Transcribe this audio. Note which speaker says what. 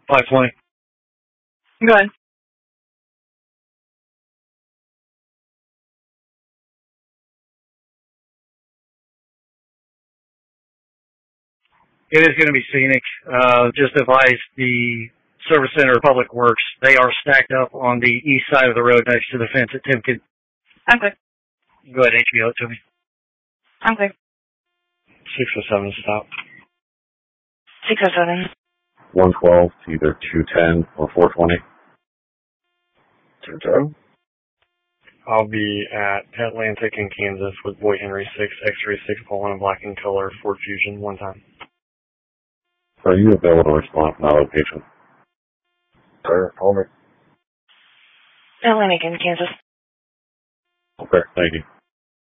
Speaker 1: 520.
Speaker 2: Go ahead.
Speaker 1: It is going to be scenic. Just advise the Service Center Public Works. They are stacked up on the east side of the road next to the fence at Timken.
Speaker 2: Okay.
Speaker 1: Go ahead, HBO it to me.
Speaker 2: Okay.
Speaker 1: 607 stop.
Speaker 2: 607.
Speaker 3: 112 to either 210 or 420.
Speaker 1: 210. I'll be at Atlantic in Kansas with Boy Henry 6, X-Ray 6, Poland and Black in color, Ford Fusion, one time.
Speaker 3: Are you available to respond from that location?
Speaker 1: Sir, call me.
Speaker 2: Atlantic in Kansas.
Speaker 3: Okay, thank you.